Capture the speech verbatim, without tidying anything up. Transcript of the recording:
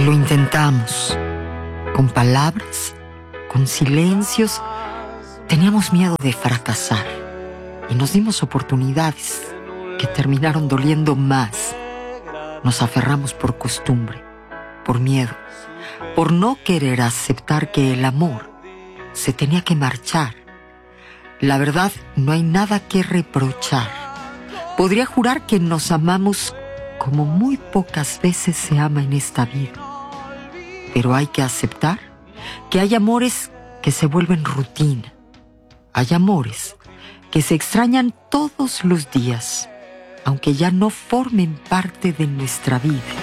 Lo intentamos, con palabras, con silencios. Teníamos miedo de fracasar y nos dimos oportunidades que terminaron doliendo más. Nos aferramos por costumbre, por miedo, por no querer aceptar que el amor se tenía que marchar. La verdad, no hay nada que reprochar. Podría jurar que nos amamos como muy pocas veces se ama en esta vida. Pero hay que aceptar que hay amores que se vuelven rutina. Hay amores que se extrañan todos los días, aunque ya no formen parte de nuestra vida.